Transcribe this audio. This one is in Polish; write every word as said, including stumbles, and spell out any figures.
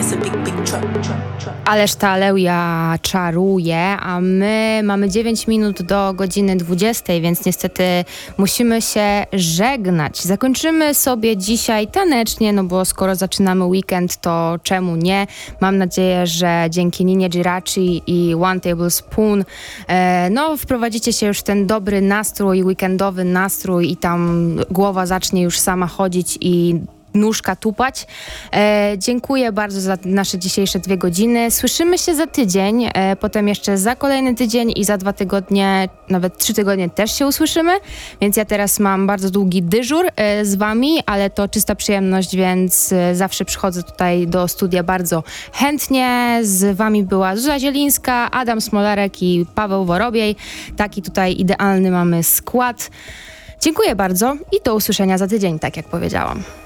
It's a big, big truck, truck, truck. Ależ ta Aleja czaruje, a my mamy dziewięć minut do godziny dwudziestej, więc niestety musimy się żegnać. Zakończymy sobie dzisiaj tanecznie, no bo skoro zaczynamy weekend, to czemu nie? Mam nadzieję, że dzięki Ninie Giraci i One Tablespoon e, no wprowadzicie się już w ten dobry nastrój, weekendowy nastrój i tam głowa zacznie już sama chodzić i nóżka tupać. E, dziękuję bardzo za nasze dzisiejsze dwie godziny. Słyszymy się za tydzień, e, potem jeszcze za kolejny tydzień i za dwa tygodnie, nawet trzy tygodnie też się usłyszymy, więc ja teraz mam bardzo długi dyżur e, z wami, ale to czysta przyjemność, więc e, zawsze przychodzę tutaj do studia bardzo chętnie. Z wami była Zuzia Zielińska, Adam Smolarek i Paweł Worobiej. Taki tutaj idealny mamy skład. Dziękuję bardzo i do usłyszenia za tydzień, tak jak powiedziałam.